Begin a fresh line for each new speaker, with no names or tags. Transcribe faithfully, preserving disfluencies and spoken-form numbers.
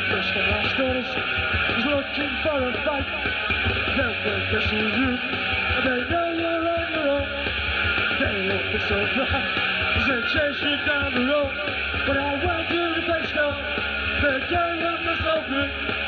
Just the last orders is looking for a fight. Then when they see you, they know you're on your own. They look so bright as they chase you down the road. But I went to the place now, they're carrying me so good.